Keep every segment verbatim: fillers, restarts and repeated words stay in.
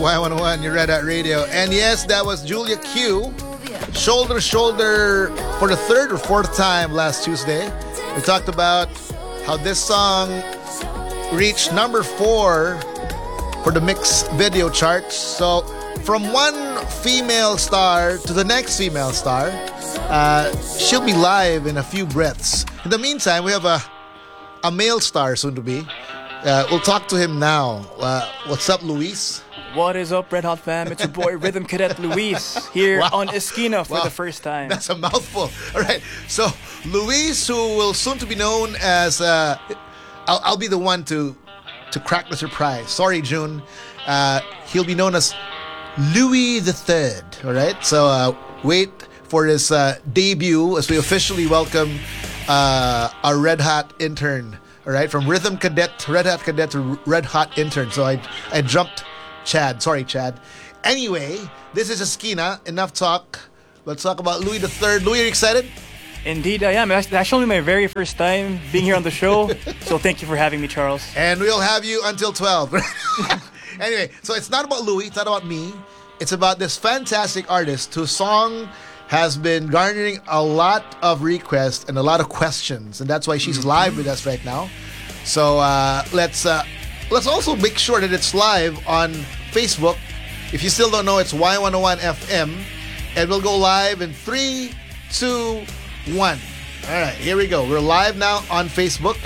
Y one oh one, your Red Hat Radio. And yes, that was Julia Q. Shoulder, shoulder for the third or fourth time last Tuesday. We talked about how this song reached number four for the mix video charts. So from one female star to the next female star, uh, she'll be live in a few breaths. In the meantime, we have a a male star soon to be. Uh, we'll talk to him now. Uh, what's up, Luis? What is up, Red Hot fam? It's your boy Rhythm Cadet Luis here Wow. on Esquina for Wow. the first time. That's a mouthful. All right. So, Luis, who will soon to be known as, uh, I'll, I'll be the one to to crack the surprise. Sorry, June. Uh, he'll be known as Louis the Third. All right. So, uh, wait for his uh, debut as we officially welcome uh, our Red Hot intern. All right, from Rhythm Cadet, Red Hat Cadet to Red Hot intern. So I I jumped Chad. Sorry, Chad. Anyway, this is Esquina. Enough talk. Let's talk about Louis the Third. Louis, are you excited? Indeed, I am. It's actually my very first time being here on the show. So thank you for having me, Charles. And we'll have you until twelve. Anyway, so it's not about Louis. It's not about me. It's about this fantastic artist whose song has been garnering a lot of requests and a lot of questions, and that's why she's mm-hmm. live with us right now. So uh, let's uh, let's also make sure that it's live on Facebook. If you still don't know, it's Y one oh one F M, and we'll go live in three, two, one. All right, here we go. We're live now on Facebook,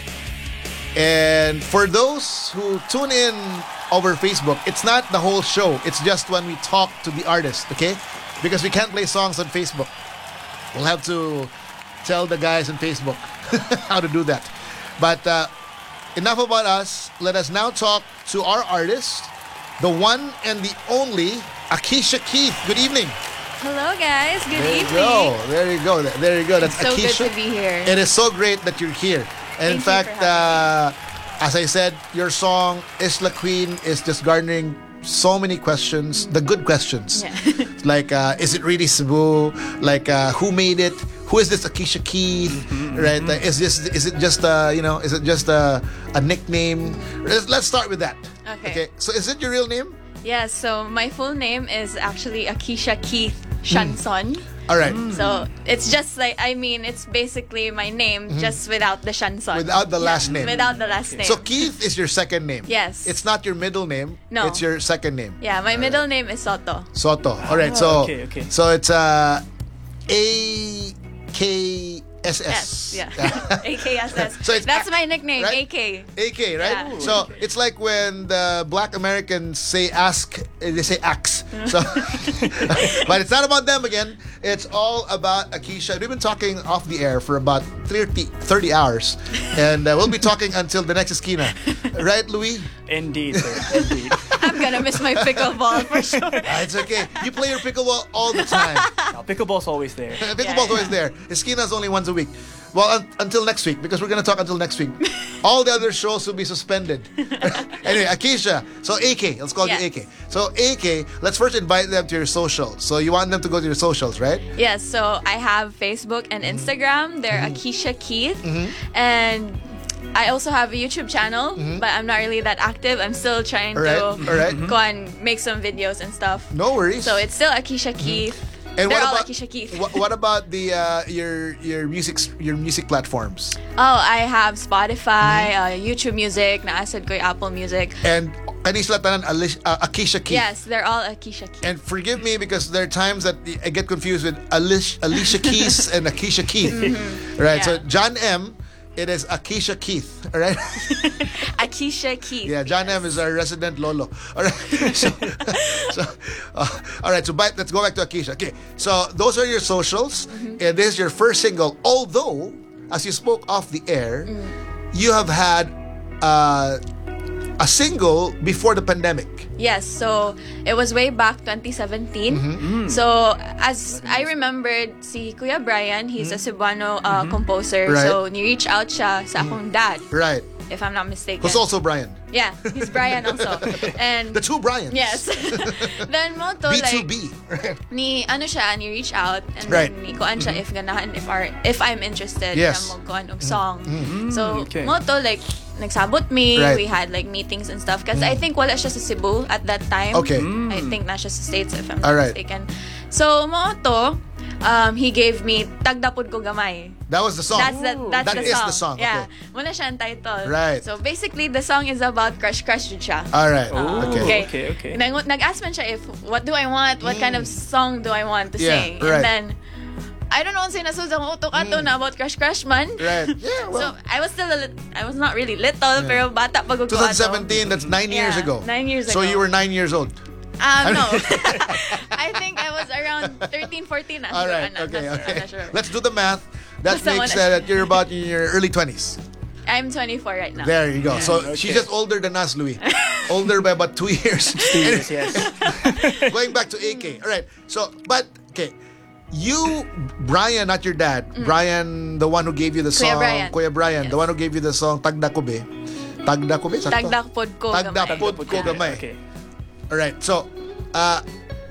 and for those who tune in over Facebook, it's not the whole show. It's just when we talk to the artist, okay? Because we can't play songs on Facebook. We'll have to tell the guys on Facebook how to do that. But uh, enough about us. Let us now talk to our artist, the one and the only Akisha Keith. Good evening. Hello, guys. Good there evening. You go. There you go. There you go. That's it's so Akisha. good to be here. It is so great that you're here. And Thank in fact, you for having uh, as I said, your song Isla Queen is just garnering so many questions, the good questions. Yeah. Like, uh, is it really Cebu? Like, uh, who made it? Who is this Akisha Keith? Mm-hmm, right? Mm-hmm. Uh, is this? Is it just uh, you know? Is it just a, a nickname? Let's, let's start with that. Okay. Okay. So, is it your real name? Yes. So my full name is actually Akisha Keith Shanson. Mm. All right. So it's just like, I mean, it's basically my name, mm-hmm. just without the Shanson. Without the last yeah, name. Without the last name. So Keith is your second name. Yes. It's not your middle name. No. It's your second name. Yeah, my middle name is Soto. Soto. All right. Oh, So okay, okay. so it's uh A K S S. S, yeah. A K S S. So it's That's A- my nickname, right? A K. A K, right? Yeah. So it's like when the black Americans say ask, they say axe. So, but it's not about them again. It's all about Akisha. We've been talking off the air for about thirty, thirty hours, and uh, we'll be talking until the next Esquina. Right, Louis? Indeed, sir. Indeed. I'm gonna miss my pickleball for sure. Ah, it's okay. You play your pickleball all the time. Now, pickleball's always there. Pickleball's Yeah. always there. Esquina's only once a week. Well, un- until next week, because we're going to talk until next week. All the other shows will be suspended. Anyway, Akisha. So, A K. Let's call Yes. you A K. So, A K, let's first invite them to your socials. So, you want them to go to your socials, right? Yes, so I have Facebook and Instagram. They're Akisha Keith. And I also have a YouTube channel, but I'm not really that active. I'm still trying All right. to All right. go and make some videos and stuff. No worries. So it's still Akisha Keith. And They're what all about Akisha Keith. what, what about the uh, your your music your music platforms Oh, I have Spotify, uh, YouTube Music, naasad ko yung Apple Music. and kanis sila tanan Alish- uh, Akisha Keith? Yes, they're all Akisha Keith. And forgive me because there are times that I get confused with Alish, Alicia Keys and Akisha Keith. Right. So Yeah. John M. It is Akisha Keith. All right. Akisha Keith. Yeah, John M is our resident lolo. All right. So, so uh, all right. So back, let's go back to Akisha. Okay. So those are your socials, and this is your first single. Although, as you spoke off the air, you have had uh, a single before the pandemic. Yes, so it was way back twenty seventeen. So as I remembered, si Kuya Brian, he's a Cebuano uh, composer. Right. So ni-reach out siya sa akong dad, Right. if I'm not mistaken. Who's also Brian. Yeah, he's Brian also. And The two Brians. yes. Then mo to B two like B. ni ano siya, ni reach out and Right. then ni kuan siya if ganahan if are if I'm interested Yes. na mo kuan og song. Mm, So okay. mo to like nagsabot me, Right. we had like meetings and stuff because I think wala siya sa Cebu at that time. Okay. I think na siya sa States if I'm All not right. mistaken. So mo to um, he gave me Tagdapod Ko Gamay. That was the song. That's the that's That the, is song. the song, Yeah. okay. Muna siya ang title. Right. So basically the song is about crush crush jud siya. All right. Oh, okay. okay, okay. Nag nag-ask man siya if what do I want, what kind of song do I want to Yeah, sing. right. And then I don't know kung sinasud ang utok ato na about crush crush man. Right. Yeah, well, So I was still a lit- I was not really little pero bata pag ko twenty seventeen, that's nine years Yeah, ago. nine years So ago. you were nine years old. Um, no. I think I was around thirteen, fourteen. Not All sure. right. I'm not, Okay. not sure. Okay. I'm not sure. Let's do the math. That Basta makes wala uh, that you're about in your early twenties. I'm twenty-four right now. There you go. So Okay. she's just older than us, Louis. Older by about two years. Yes, yes. Going back to A K. All right. So, but okay, you, Brian, not your dad. Brian, the one who gave you the Kuya song. Brian. Kuya Brian, Yes. the one who gave you the song Tagda Kobe. Tagda Kobe. sakto? Tagdapod Ko Tagdapod Gamay. Ko Gamay. Okay. All right. So, uh,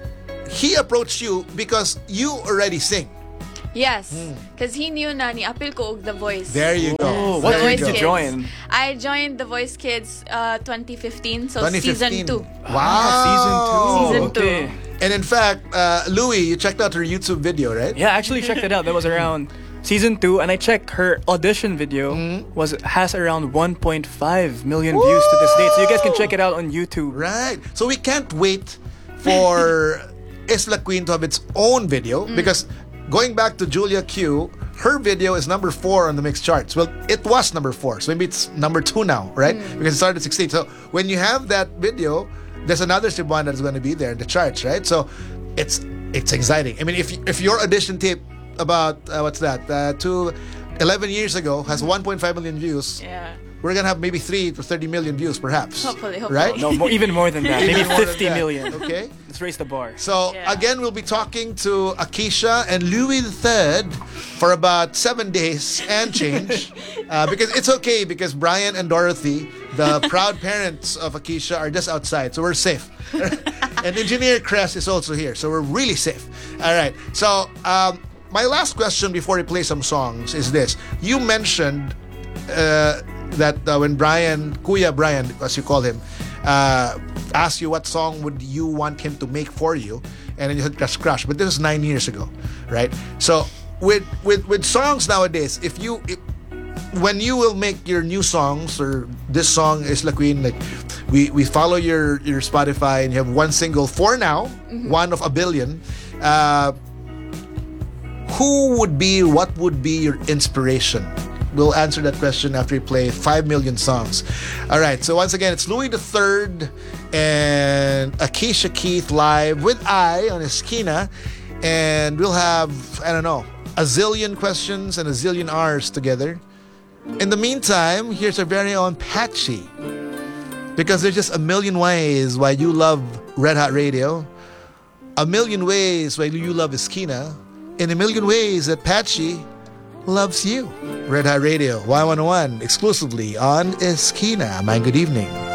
he approached you because you already sing. Yes. Because he knew na ni apil ko og The Voice. Hmm. There you go. Oh, The what There year Voice did you Kids. join? I joined The Voice Kids uh, twenty fifteen, so twenty season fifteen. two. Wow. Season two. Season two. Okay. And in fact, uh, Louis, you checked out her YouTube video, right? Yeah, I actually checked it out. That was around season two, and I checked her audition video Mm-hmm. was has around one point five million views to this date. So you guys can check it out on YouTube. Right. So we can't wait for Isla Queen to have its own video because going back to Julia Q, her video is number four on the mix charts. Well, it was number four, so maybe it's number two now, right? Because it started at sixteen. So when you have that video, there's another Cebuana that's going to be there in the charts, right? So it's it's exciting. I mean, if if your audition tape about uh, what's that uh, two, eleven years ago has one point five million views, Yeah. we're gonna have maybe three to thirty million views, perhaps. Hopefully, hopefully. right? No, more, even more than that. Maybe Even more than fifty that. million. Okay. Let's raise the bar. So Yeah. again, we'll be talking to Akisha and Louis the Third for about seven days and change, uh, because it's okay because Brian and Dorothy, the proud parents of Akisha, are just outside, so we're safe. And Engineer Cress is also here, so we're really safe. All right. So um, my last question before we play some songs is this: you mentioned uh, that uh, when Brian, Kuya Brian, as you call him, uh, asked you what song would you want him to make for you, and then you said Crush Crush. But this is nine years ago, right? So with with with songs nowadays, if you if, when you will make your new songs or this song is La Queen, like we we follow your your Spotify and you have one single for now, one of a billion. Uh, who would be, what would be your inspiration? We'll answer that question after we play five million songs. All right, so once again, it's Louis the Third and Akisha Keith live with I on Esquina. And we'll have, I don't know, a zillion questions and a zillion R's together. In the meantime, here's our very own Patchy. Because there's just a million ways why you love Red Hot Radio, a million ways why you love Esquina, and a million ways that Patchy loves you. Red Hot Radio, Y one oh one, exclusively on Esquina. My good evening.